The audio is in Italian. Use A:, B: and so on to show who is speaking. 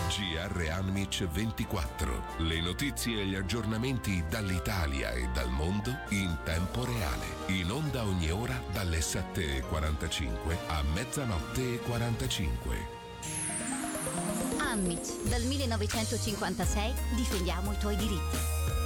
A: GR Anmic 24. Le notizie e gli aggiornamenti dall'Italia e dal mondo in tempo reale. In onda ogni ora dalle 7:45 a 00:45.
B: Anmic, dal 1956 difendiamo i tuoi diritti.